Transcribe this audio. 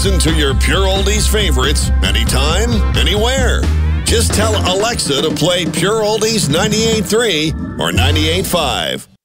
listen to your Pure Oldies favorites anytime, anywhere. Just tell Alexa to play Pure Oldies 98.3 or 98.5.